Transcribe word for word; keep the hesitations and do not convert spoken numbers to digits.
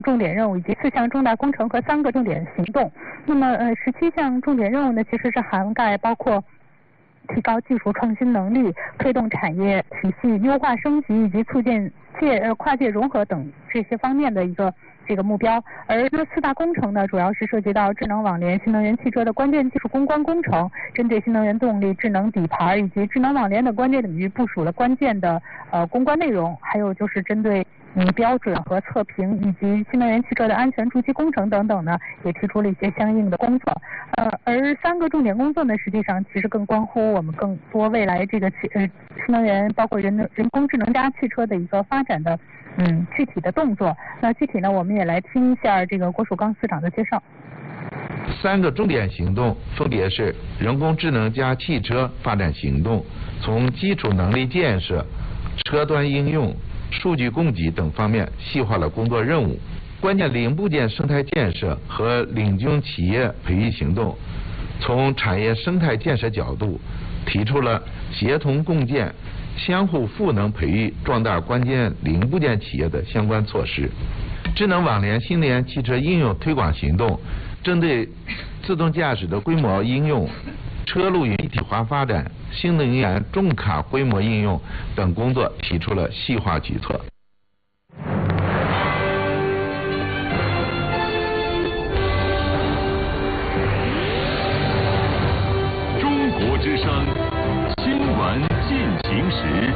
重点任务以及四项重大工程和三个重点行动。那么呃，十七项重点任务呢，其实是涵盖包括提高技术创新能力、推动产业体系优化升级以及促进界呃跨界融合等这些方面的一个这个目标。而这四大工程呢，主要是涉及到智能网联、新能源汽车的关键技术攻关工程，针对新能源动力、智能底盘以及智能网联等关键领域部署了关键的呃攻关内容，还有就是针对嗯标准和测评以及新能源汽车的安全初期工程等等呢，也提出了一些相应的工作。呃，而三个重点工作呢，实际上其实更关乎我们更多未来这个汽呃新能源包括人人工智能加汽车的一个发展的嗯具体的动作。那具体呢，我们也来听一下这个郭树刚司长的介绍。 三个重点行动分别是人工智能加汽车发展行动，从基础能力建设、车端应用、数据供给等方面细化了工作任务。关键零部件生态建设和领军企业培育行动，从产业生态建设角度提出了协同共建、相互赋能培育壮大关键零部件企业的相关措施。智能网联新能源汽车应用推广行动，针对自动驾驶的规模应用、车路云一体化发展、新能源重卡规模应用等工作提出了细化举措。